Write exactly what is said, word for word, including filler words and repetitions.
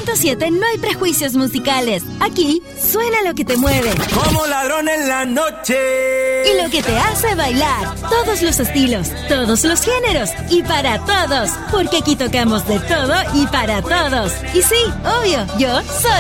punto siete no hay prejuicios musicales. Aquí suena lo que te mueve. Como ladrón en la noche. Y lo que te hace bailar. Todos los estilos, todos los géneros y para todos. Porque aquí tocamos de todo y para todos. Y sí, obvio, yo soy